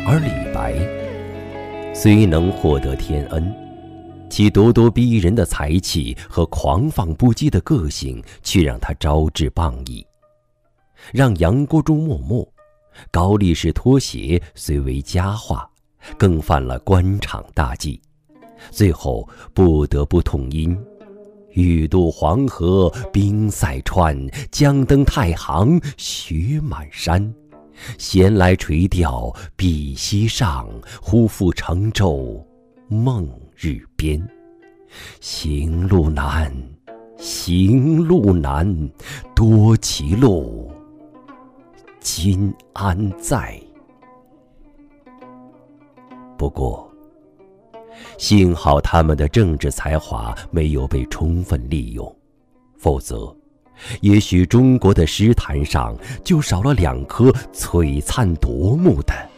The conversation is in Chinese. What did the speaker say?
而李白虽能获得天恩，其咄咄逼人的才气和狂放不羁的个性却让他招致谤议，让杨国忠默默，高力士脱鞋虽为佳话，更犯了官场大忌，最后不得不痛饮欲渡黄河冰塞川，将登太行雪满山。闲来垂钓碧溪上，忽复乘舟梦日边。行路难，行路难，多歧路，今安在？不过，幸好他们的政治才华没有被充分利用，否则也许中国的诗坛上就少了两颗璀璨夺目的